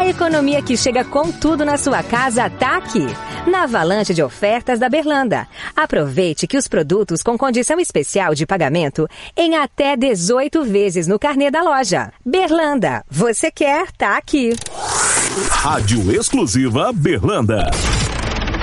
A economia que chega com tudo na sua casa tá aqui, na avalanche de ofertas da Berlanda. Aproveite que os produtos com condição especial de pagamento em até 18 vezes no carnê da loja. Berlanda, você quer, tá aqui. Rádio Exclusiva Berlanda.